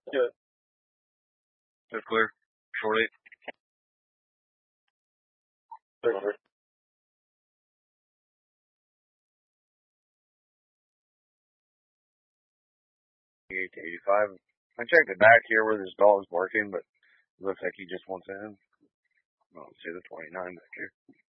Good. They're clear. Short 8. They're clear. 88 to 85. I checked the back here where this dog's barking, but it looks like he just wants in. I don't see the 29 back here.